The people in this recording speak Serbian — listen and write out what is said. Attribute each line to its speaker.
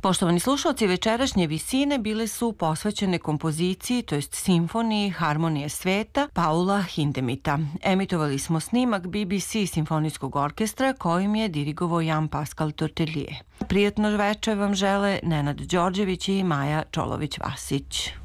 Speaker 1: Poštovani slušalci, večerašnje visine bile su posvećene kompoziciji, to jest simfoniji Harmonije sveta Paula Hindemita. Emitovali smo snimak BBC simfonijskog orkestra kojim je dirigovao Jean-Pascal Tortelier. Prijatno veče vam žele Nenad Đorđević i Maja Čolović-Vasić.